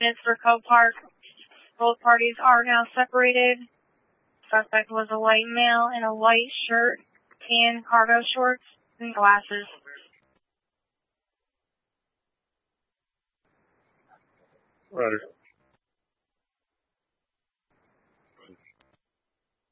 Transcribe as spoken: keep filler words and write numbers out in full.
documents for Cove Park. Both parties are now separated. Suspect was a white male in a white shirt, tan cargo shorts, and glasses. Roger.